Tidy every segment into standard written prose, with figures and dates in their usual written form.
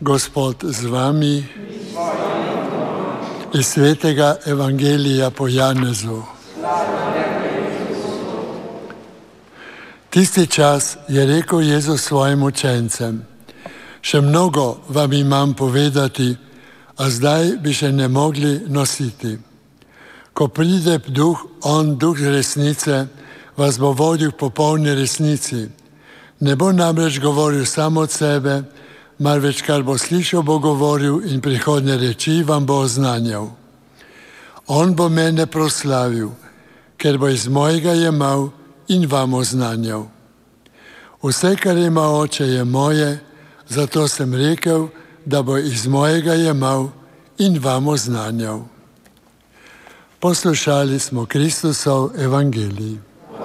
Gospod z vami. Iz svetega evangelija po Janezu. Tisti čas je rekel Jezus svojim učencem: še mnogo vam imam povedati, a zdaj bi še ne mogli nositi. Ko pride duh, duh resnice, vas bo vodil v popolni resnici. Ne bo namreč govoril samo od sebe, marveč kar bo slišal, bo govoril in prihodnje reči vam bo oznanjal. On bo mene proslavil, ker bo iz mojega jemal in vam oznanjal. Vse, kar ima Oče, je moje, zato sem rekel, da bo iz mojega jemal in vam oznanjal. Poslušali smo Kristusov evangelij.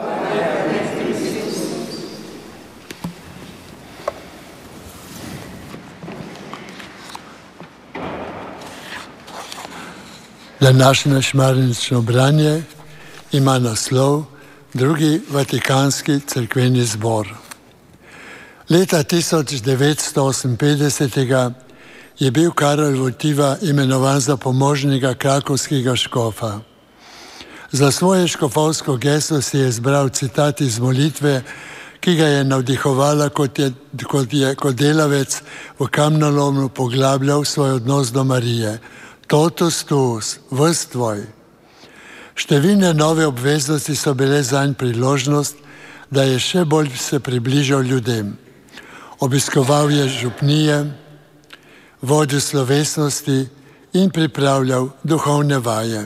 Današnje šmarnično branje ima naslov Drugi Vatikanski cerkveni zbor. Leta 1958 je bil Karol Wojtyła imenovan za pomožnega krakovskega škofa. Za svoje škofovsko geslo si je izbral citat iz molitve, ki ga je navdihovala, kot delavec v kamnolomu poglabljal svoj odnos do Marije. Totus tuus, ves tvoj. Številne nove obveznosti so bile zanj priložnost, da je še bolj se približal ljudem. Obiskoval je župnije, vodil slovesnosti in pripravljal duhovne vaje.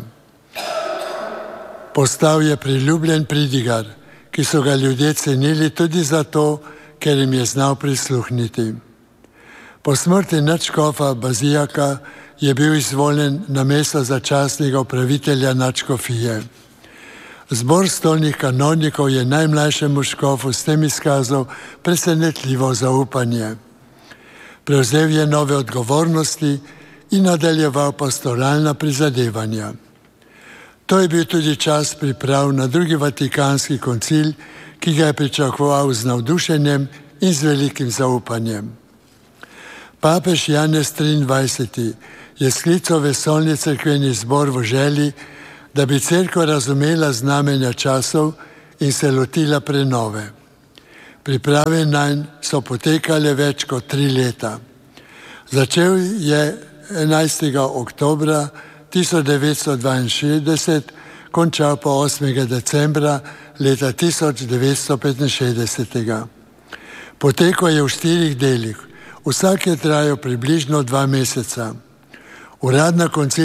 Postal je priljubljen pridigar, ki so ga ljudje cenili tudi zato, ker jim je znal prisluhniti. Po smrti nadškofa Bazijaka je bil izvoljen na mesto začasnega upravitelja nadškofije. Zbor stolnih kanonikov je najmlajšemu škofu s tem izkazal presenetljivo zaupanje. Prevzel je nove odgovornosti in nadaljeval pastoralna prizadevanja. To je bil tudi čas priprav na drugi Vatikanski koncil, ki ga je pričakoval z navdušenjem in z velikim zaupanjem. Papež Janez 23. je sklical vesoljni cerkveni zbor v želji, da bi cerkev razumela znamenja časov in se lotila prenove. Priprave nanj so potekale več kot 3 leta. Začel je 11. oktobra 1962, končal pa 8. decembra leta 1965. Potekal je v 4 delih. Vsak je trajal približno 2 meseca. Uradna koncilija